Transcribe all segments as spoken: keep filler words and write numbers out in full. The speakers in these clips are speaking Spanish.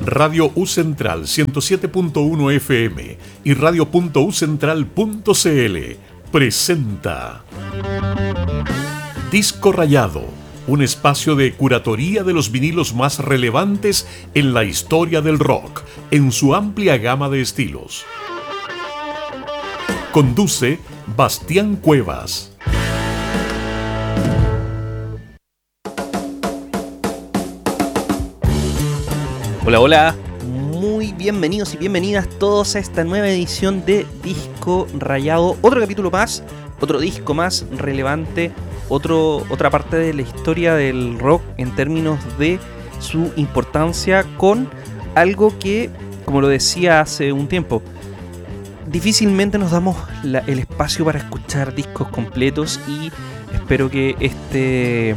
Radio U Central ciento siete punto uno F M y radio punto u central punto c l presenta Disco Rayado, un espacio de curatoría de los vinilos más relevantes en la historia del rock, en su amplia gama de estilos. Conduce Bastián Cuevas. Hola, hola, muy bienvenidos y bienvenidas todos a esta nueva edición de Disco Rayado. Otro capítulo más, otro disco más relevante, otro, otra parte de la historia del rock en términos de su importancia, con algo que, como lo decía hace un tiempo, difícilmente nos damos la, el espacio para escuchar discos completos, y espero que este...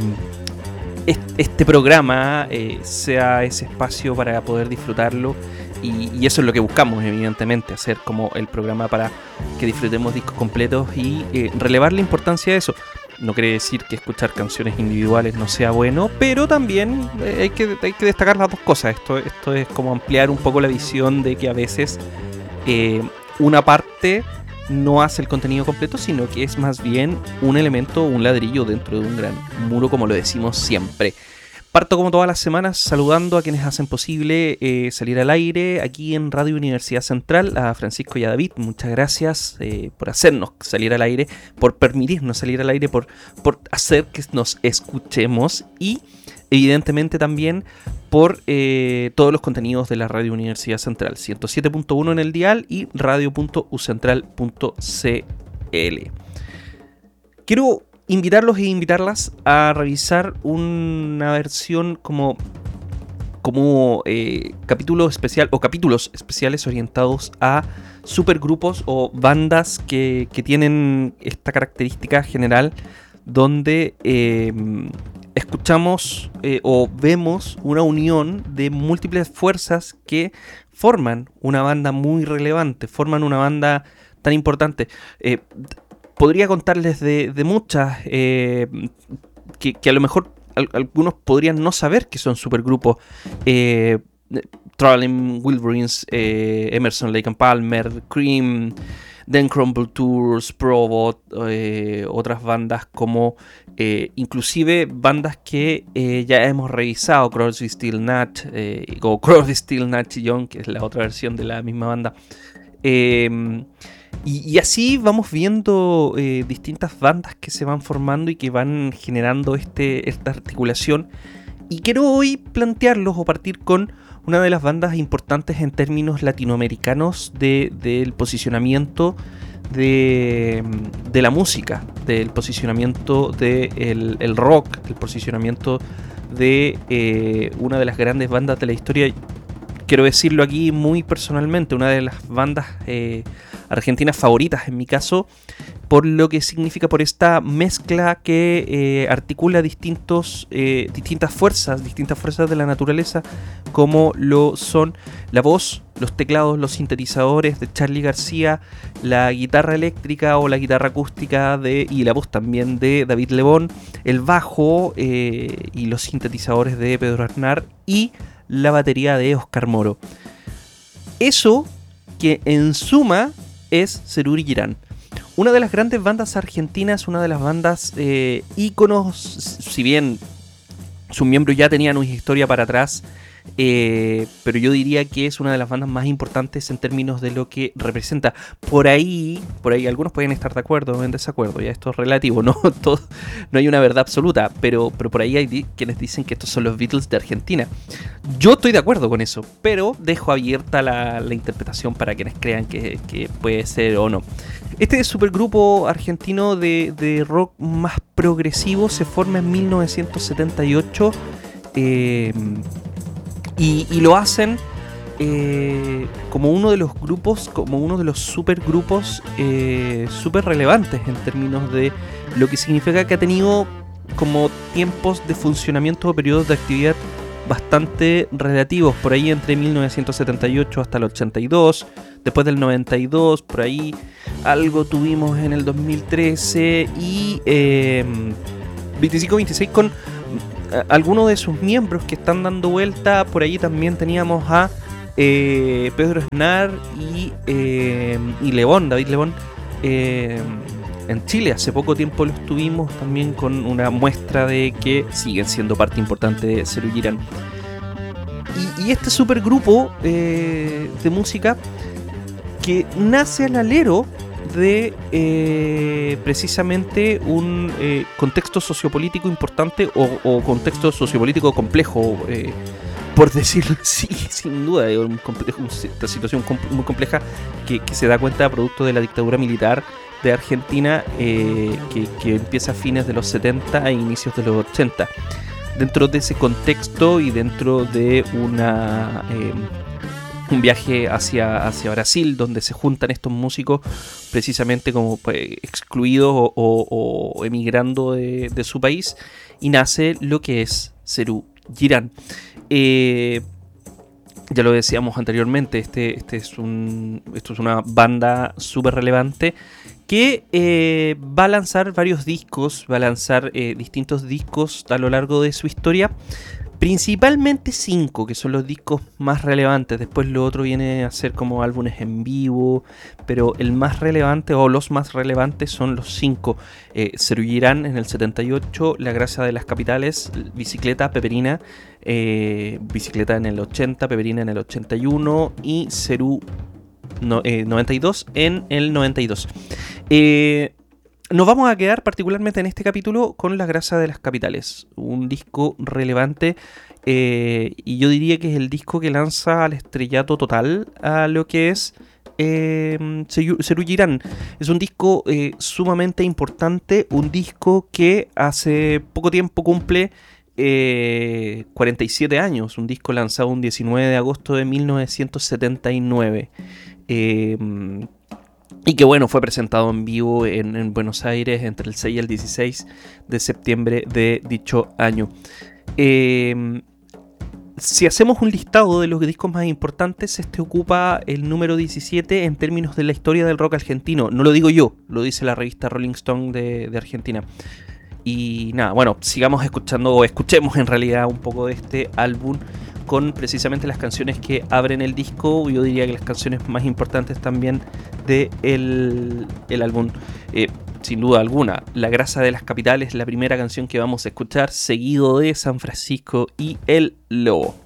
este programa eh, sea ese espacio para poder disfrutarlo, y, y eso es lo que buscamos, evidentemente, hacer como el programa para que disfrutemos discos completos y eh, relevar la importancia de eso. No quiere decir que escuchar canciones individuales no sea bueno, pero también eh, hay, que, hay que destacar las dos cosas. Esto, esto es como ampliar un poco la visión de que a veces eh, una parte no hace el contenido completo, sino que es más bien un elemento, un ladrillo dentro de un gran muro, como lo decimos siempre. Parto como todas las semanas saludando a quienes hacen posible eh, salir al aire aquí en Radio Universidad Central, a Francisco y a David. Muchas gracias eh, por hacernos salir al aire, por permitirnos salir al aire, por, por hacer que nos escuchemos, y evidentemente también por eh, todos los contenidos de la Radio Universidad Central, ciento siete punto uno en el dial y radio punto u central punto c l. Quiero invitarlos e invitarlas a revisar una versión como, como eh, capítulo especial o capítulos especiales orientados a supergrupos o bandas que, que tienen esta característica general, donde eh, escuchamos eh, o vemos una unión de múltiples fuerzas que forman una banda muy relevante, forman una banda tan importante. Eh, podría contarles de, de muchas eh, que, que a lo mejor al, algunos podrían no saber que son supergrupos. Eh, Traveling Wilburys, eh, Emerson, Lake and Palmer, Cream, Then Crumble Tours, Probot, eh, otras bandas como eh, inclusive bandas que eh, ya hemos revisado, Crosby, Still, Nash, eh, o Crosby, Still, Nash y Young, que es la otra versión de la misma banda. Eh, y, y así vamos viendo eh, distintas bandas que se van formando y que van generando este, esta articulación. Y quiero hoy plantearlos o partir con una de las bandas importantes en términos latinoamericanos de, del posicionamiento de, de la música, del posicionamiento del el rock, el posicionamiento de eh, una de las grandes bandas de la historia. Quiero decirlo aquí muy personalmente, una de las bandas eh, argentinas favoritas en mi caso, por lo que significa, por esta mezcla que eh, articula distintos, eh, distintas fuerzas, distintas fuerzas de la naturaleza, como lo son la voz, los teclados, los sintetizadores de Charly García, la guitarra eléctrica o la guitarra acústica de, y la voz también de David Lebón, el bajo eh, y los sintetizadores de Pedro Aznar y la batería de Oscar Moro. Eso que en suma es Ceruri Girán. Una de las grandes bandas argentinas, una de las bandas eh, íconos, si bien sus miembros ya tenían una historia para atrás, eh, pero yo diría que es una de las bandas más importantes en términos de lo que representa. Por ahí, por ahí algunos pueden estar de acuerdo o en desacuerdo, ya esto es relativo, no, Todo, no hay una verdad absoluta, pero, pero por ahí hay di- quienes dicen que estos son los Beatles de Argentina. Yo estoy de acuerdo con eso, pero dejo abierta la, la interpretación para quienes crean que, que puede ser o no. Este supergrupo argentino de, de rock más progresivo se forma en mil novecientos setenta y ocho eh, y, y lo hacen eh, como uno de los grupos, como uno de los supergrupos eh, super relevantes en términos de lo que significa que ha tenido como tiempos de funcionamiento o periodos de actividad bastante relativos, por ahí entre mil novecientos setenta y ocho hasta el ochenta y dos, después del noventa y dos, por ahí algo tuvimos en el dos mil trece y eh, veinticinco veintiséis con algunos de sus miembros que están dando vuelta. Por ahí también teníamos a eh, Pedro Aznar y, eh, y Lebón, David Lebón, eh, en Chile. Hace poco tiempo los tuvimos también con una muestra de que siguen siendo parte importante de Serú Girán. Y, y este supergrupo eh, de música que nace al alero de eh, precisamente un eh, contexto sociopolítico importante o, o contexto sociopolítico complejo, eh, por decirlo así, sin duda, es un complejo, una situación muy compleja que, que se da cuenta producto de la dictadura militar de Argentina, eh, que, que empieza a fines de los setenta e inicios de los ochenta. Dentro de ese contexto y dentro de una... Eh, un viaje hacia, hacia Brasil, donde se juntan estos músicos precisamente como pues, excluidos o, o, o emigrando de, de su país, y nace lo que es Serú Girán. Eh, ya lo decíamos anteriormente, este, este es un, esto es una banda súper relevante que eh, va a lanzar varios discos, va a lanzar eh, distintos discos a lo largo de su historia. Principalmente cinco, que son los discos más relevantes. Después lo otro viene a ser como álbumes en vivo, pero el más relevante o los más relevantes son los cinco. Eh, Serú Girán en el setenta y ocho, La Gracia de las Capitales, Bicicleta, Peperina, eh, Bicicleta en el ochenta, Peperina en el ochenta y uno y Serú no, eh, noventa y dos en el noventa y dos. Eh... Nos vamos a quedar particularmente en este capítulo con La Gracia de las Capitales, un disco relevante eh, y yo diría que es el disco que lanza al estrellato total a lo que es eh, Serú Girán. Es un disco eh, sumamente importante, un disco que hace poco tiempo cumple eh, cuarenta y siete años, un disco lanzado un diecinueve de agosto de mil novecientos setenta y nueve. Eh, Y que bueno, fue presentado en vivo en, en Buenos Aires entre el seis y el dieciséis de septiembre de dicho año. Eh, si hacemos un listado de los discos más importantes, este ocupa el número diecisiete en términos de la historia del rock argentino. No lo digo yo, lo dice la revista Rolling Stone de, de Argentina. Y nada, bueno, sigamos escuchando, o escuchemos en realidad un poco de este álbum con precisamente las canciones que abren el disco. Yo diría que las canciones más importantes también de el, el álbum, eh, sin duda alguna, La Gracia de las Capitales, la primera canción que vamos a escuchar, seguido de San Francisco y el Lobo.